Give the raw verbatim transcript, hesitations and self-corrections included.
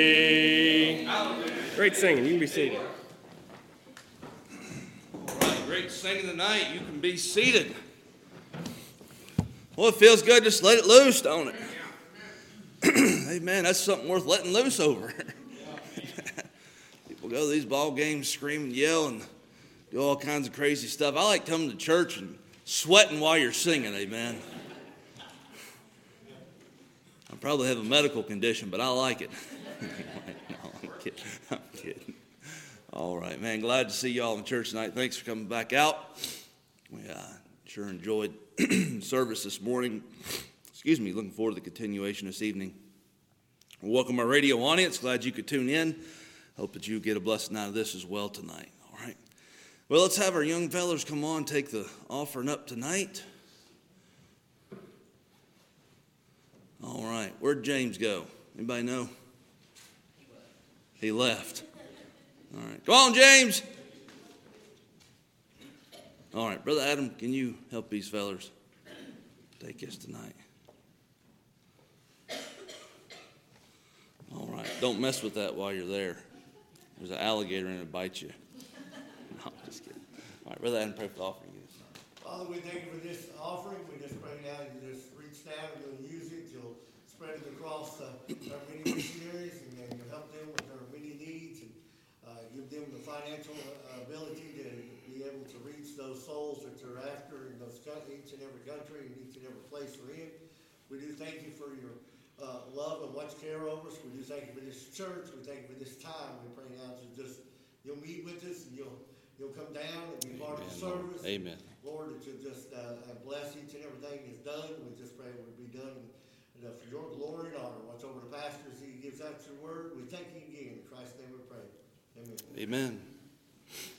Great singing. You can be seated. All right, great singing tonight. You can be seated. Well, it feels good. Just let it loose, don't it? Hey, man, that's something worth letting loose over. People go to these ball games, scream and yell and do all kinds of crazy stuff. I like coming to church and sweating while you're singing, amen. I probably have a medical condition, but I like it. No, I'm kidding. I'm kidding. All right, man. Glad to see you all in church tonight. Thanks for coming back out. We uh, sure enjoyed service this morning. Excuse me. Looking forward to the continuation this evening. Welcome our radio audience. Glad you could tune in. Hope that you get a blessing out of this as well tonight. All right. Well, let's have our young fellas come on, take the offering up tonight. All right. Where'd James go? Anybody know? He left. All right. Go on, James. All right. Brother Adam, can you help these fellas take us tonight? All right. Don't mess with that while you're there. There's an alligator in it to bite you. No, I'm just kidding. All right. Brother Adam, pray for the offering. Father, we thank you for this offering. We just pray now you just reach down and you'll use it. You'll spread it across uh, our many missionaries, and then you'll help them with their many needs, and uh, give them the financial uh, ability to be able to reach those souls that they're after in those each and every country and each and every place we're in. We do thank you for your uh, love and watch care over us. We do thank you for this church. We thank you for this time. We pray now to just you'll meet with us and you'll you'll come down and be part Amen, of the service. Lord. Amen. Lord, that you'll just uh, bless each and everything is done. We just pray it will be done. And uh, for your glory and honor, watch over the pastors. He gives out your word. We thank you again. In Christ's name we pray. Amen. Amen.